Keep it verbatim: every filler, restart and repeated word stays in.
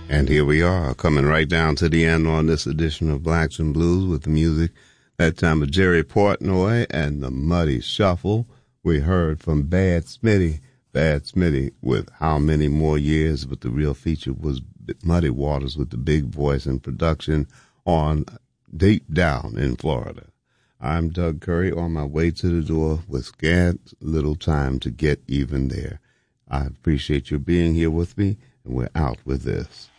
And here we are, coming right down to the end on this edition of Blacks and Blues with the music that time of Jerry Portnoy and the Muddy Shuffle. We heard from Bad Smitty, Bad Smitty with How Many More Years, but the real feature was Muddy Waters with the big voice and production on Deep Down in Florida. I'm Doug Curry on my way to the door with scant little time to get even there. I appreciate you being here with me, and we're out with this.